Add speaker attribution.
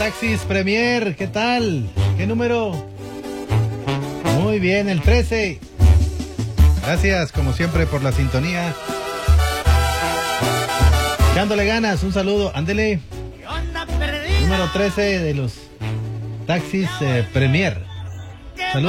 Speaker 1: Taxis Premier, ¿qué tal? ¿Qué número? Muy bien, el 13. Gracias, como siempre, por la sintonía. Echándole ganas, un saludo. Ándele. Número 13 de los Taxis Premier. Saludos.